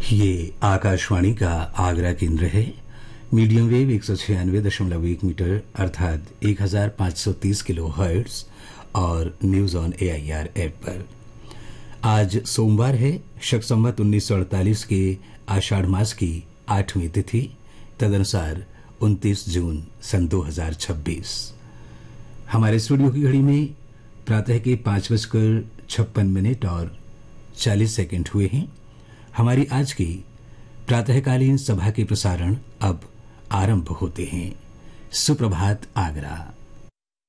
ये आकाशवाणी का आगरा केंद्र है। मीडियम वेव 196.1 मीटर अर्थात 1530 किलो हर्ट्ज और न्यूज ऑन AIR ऐप पर। आज सोमवार है, शक संवत 1948 के आषाढ़ मास की 8वीं तिथि, तदनुसार 29 जून सन 2026। हमारे स्टूडियो की घड़ी में प्रातः के 5:56 और 40 सेकंड हुए हैं। हमारी आज की प्रातःकालीन सभा के प्रसारण अब आरंभ होते हैं। सुप्रभात आगरा।